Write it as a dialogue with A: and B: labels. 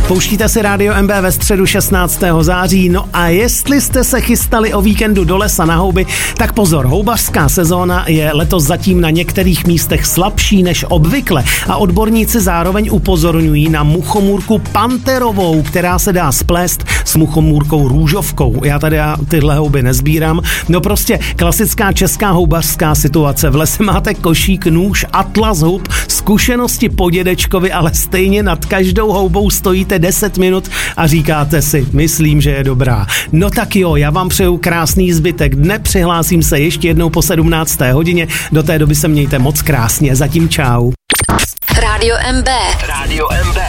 A: Pouštíte si Rádio MB ve středu 16. září, no a jestli jste se chystali o víkendu do lesa na houby, tak pozor, houbařská sezóna je letos zatím na některých místech slabší než obvykle a odborníci zároveň upozorňují na muchomůrku panterovou, která se dá splést s muchomůrkou růžovkou. Já tady tyhle houby nezbírám, no prostě klasická česká houbařská situace. V lese máte košík, nůž, atlas hub, zkušenosti po dědečkovi, ale stejně nad každou houbou stojíte 10 minut a říkáte si, myslím, že je dobrá. No tak jo, já vám přeju krásný zbytek dne, přihlásím se ještě jednou po 17. hodině, do té doby se mějte moc krásně, zatím čau.
B: Rádio MB.